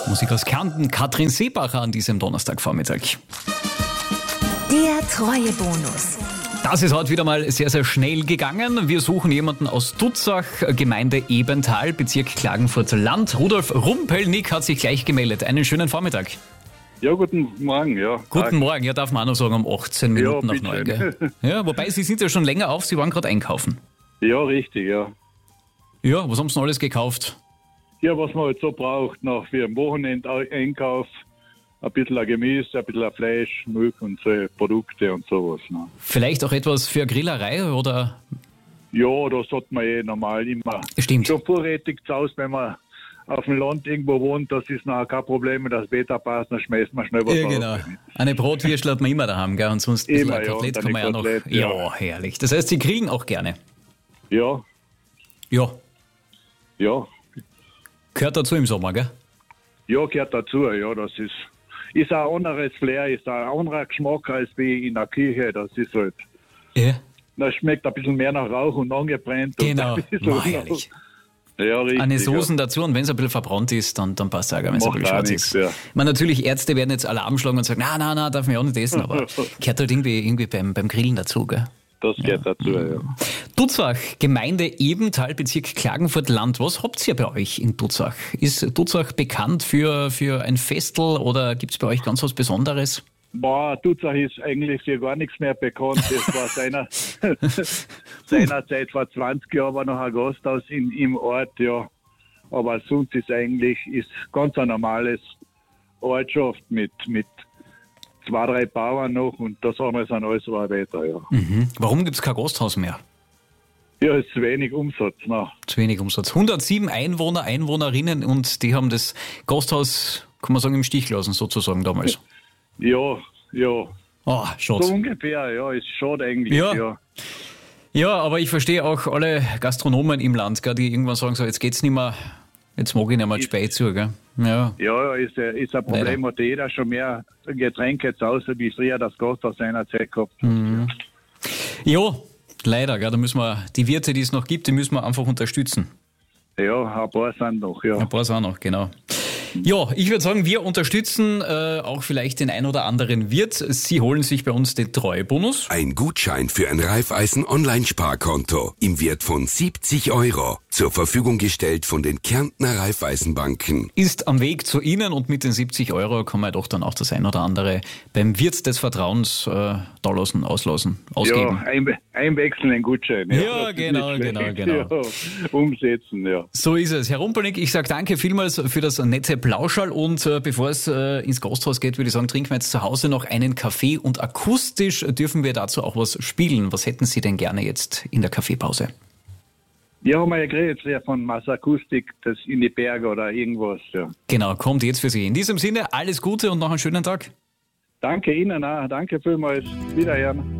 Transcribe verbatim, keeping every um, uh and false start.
Musik aus Kärnten, Katrin Seebacher an diesem Donnerstagvormittag. Der Treuebonus. Das ist heute wieder mal sehr, sehr schnell gegangen. Wir suchen jemanden aus Dutzach, Gemeinde Ebenthal, Bezirk Klagenfurter Land. Rudolf Rumpelnick hat sich gleich gemeldet. Einen schönen Vormittag. Ja, guten Morgen, ja. Guten Tag. Morgen, ja, darf man auch noch sagen, um achtzehn Minuten Ja, nach neun. bitte. Gell? Ja, wobei, Sie sind ja schon länger auf, Sie waren gerade einkaufen. Ja, richtig, ja. Ja, was haben Sie denn alles gekauft? Ja, was man halt so braucht, nach für einen Wochenendeinkauf, ein bisschen Gemüse, ein bisschen Fleisch, Milch und so Produkte und sowas. Ne? Vielleicht auch etwas für eine Grillerei oder? Ja, da sollte man eh normal immer Stimmt. schon vorrätig zu Hause, wenn man auf dem Land irgendwo wohnt, das ist noch kein Problem, wenn das Wetter passt, dann schmeißt man schnell was Ja, auf. genau. Eine Brotwürstel hat man immer daheim, gell? Und sonst ein bisschen Immer, ein ja, Kotelett und kann man ja eine noch. Kotelett, Ja. ja. Herrlich. Das heißt, Sie grillen auch gerne. Ja, Ja. ja. Gehört dazu im Sommer, gell? Ja, gehört dazu, ja, das ist, ist ein anderes Flair, ist ein anderer Geschmack als wie in der Küche, das ist halt, Ja. das schmeckt ein bisschen mehr nach Rauch und angebrannt. Genau. Und das ist Boah, so- herrlich. Ja, richtig. Eine Soßen ja. dazu und wenn es ein bisschen verbrannt ist, dann, dann passt es auch, wenn es ein Macht bisschen auch schwarz nichts, ist. ja. Ich meine, natürlich, Ärzte werden jetzt Alarm schlagen und sagen, na, na, na, darf man ja auch nicht essen, aber gehört halt irgendwie, irgendwie beim, beim Grillen dazu, gell? Das gehört dazu, ja. Dutzach, Gemeinde Ebenthal, Bezirk Klagenfurt Land. Was habt ihr bei euch in Dutzach? Ist Dutzach bekannt für, für ein Festel oder gibt es bei euch ganz was Besonderes? Boah, Dutzach ist eigentlich für gar nichts mehr bekannt. Das war seiner, seinerzeit vor zwanzig Jahren war noch ein Gasthaus in, im Ort, ja. Aber sonst ist eigentlich ist ganz ein normales Ortschaft mit, mit zwei, drei Bauern noch und das andere sind alles Arbeiter, ja. Mhm. Warum gibt es kein Gasthaus mehr? Ja, ist zu wenig Umsatz, ne? Zu wenig Umsatz. hundertsieben Einwohner, Einwohnerinnen und die haben das Gasthaus, kann man sagen, im Stich gelassen, sozusagen damals. Ja, ja. Oh, schade. So ungefähr, ja, ist schade eigentlich, Ja. ja. Ja, aber ich verstehe auch alle Gastronomen im Land, gell, die irgendwann sagen, so, jetzt geht's nicht mehr, jetzt mag ich nicht mehr die Spei zu, gell? Ja. Ja, ist, ein- ist ein Problem, hat jeder schon mehr Getränke zu Hause, wie früher das Gasthaus seiner Zeit gehabt hat. Ja, leider, gell, da müssen wir, die Wirte, die es noch gibt, die müssen wir einfach unterstützen. Ja, ein paar sind noch, ja. Ein paar sind noch, genau. Ja, ich würde sagen, wir unterstützen äh, auch vielleicht den ein oder anderen Wirt. Sie holen sich bei uns den Treuebonus. Ein Gutschein für ein Raiffeisen Online-Sparkonto im Wert von siebzig Euro. Zur Verfügung gestellt von den Kärntner Raiffeisenbanken. Ist am Weg zu Ihnen und mit den siebzig Euro kann man doch dann auch das ein oder andere beim Wirt des Vertrauens äh, da lassen, auslassen, ausgeben. Ja, ein, einwechseln einen Gutschein. Ja, das ist genau, nicht genau, schlecht. genau. Ja, umsetzen, ja. So ist es. Herr Rumpelnick, ich sage danke vielmals für das nette Plauschall und äh, bevor es äh, ins Gasthaus geht, würde ich sagen, trinken wir jetzt zu Hause noch einen Kaffee und akustisch dürfen wir dazu auch was spielen. Was hätten Sie denn gerne jetzt in der Kaffeepause? Ja, haben wir ja geredet ja, von Massakustik, das in die Berge oder irgendwas, ja. Genau, kommt jetzt für Sie. In diesem Sinne, alles Gute und noch einen schönen Tag. Danke Ihnen auch, danke vielmals. Wiederhören.